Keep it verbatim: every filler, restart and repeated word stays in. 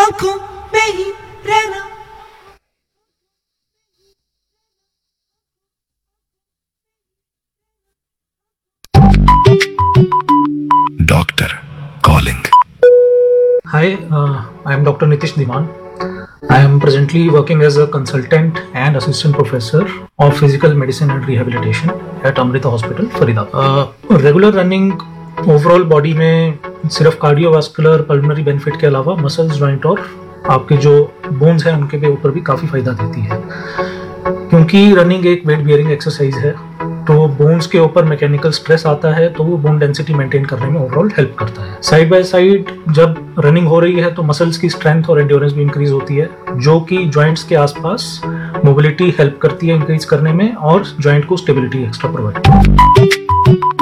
आंखों में ही रहना। Doctor calling. Hi, uh, I am Doctor Nitish Dhiman. I am presently working as a consultant and assistant professor of physical medicine and rehabilitation at Amrita Hospital, Faridabad. Uh, regular running overall body में सिर्फ cardiovascular pulmonary benefit के अलावा muscles, joint और आपके जो bones हैं उनके भी ऊपर भी काफ़ी फायदा देती है, क्योंकि रनिंग एक वेट बियरिंग एक्सरसाइज है। तो बोन्स के ऊपर मैकेनिकल स्ट्रेस आता है तो वो बोन डेंसिटी मेंटेन करने में ओवरऑल हेल्प करता है। साइड बाय साइड जब रनिंग हो रही है तो मसल्स की स्ट्रेंथ और एंड्योरेंस भी इंक्रीज होती है, जो कि जॉइंट्स के आसपास मोबिलिटी हेल्प करती है इंक्रीज करने में और जॉइंट को स्टेबिलिटी एक्स्ट्रा प्रोवाइड करती है।